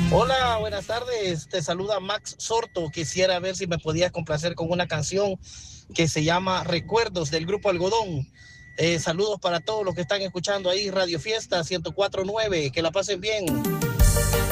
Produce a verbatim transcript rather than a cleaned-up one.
Hola, buenas tardes. Te saluda Max Sorto. Quisiera ver si me podías complacer con una canción que se llama Recuerdos del Grupo Algodón. Eh, saludos para todos los que están escuchando ahí Radio Fiesta ciento cuatro punto nueve. Que la pasen bien.